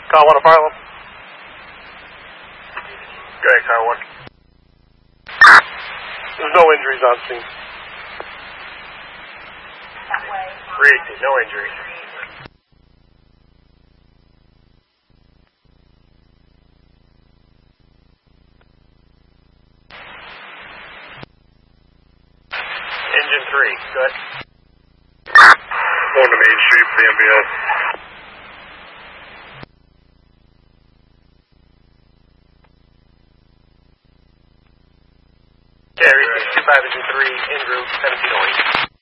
Car 1 to fire level. Go ahead, Car 1. There's no injuries on scene. Reed, no injuries. Engine 3, good. Going to Main Street for the MBS. Carry 65 Engine 3, en route, 1708.